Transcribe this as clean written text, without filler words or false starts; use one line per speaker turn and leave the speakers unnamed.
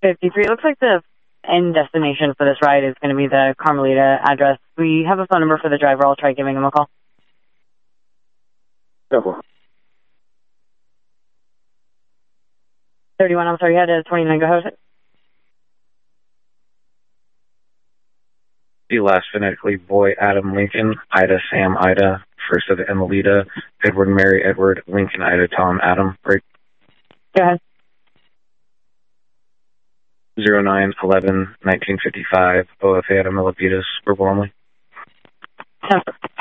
53. It looks like the end destination for this ride is going to be the Carmelita address. We have a phone number for the driver. I'll try giving him a call.
No.
31, I'm sorry, you had a 29, go ahead.
The last phonetically, boy, Adam, Lincoln, Ida, Sam, Ida, first of Emilita, Edward, Mary, Edward, Lincoln, Ida, Tom, Adam, break.
Go ahead.
09-11-1955, OFA, Adam, Milpitas, verbal only.
Sounds good.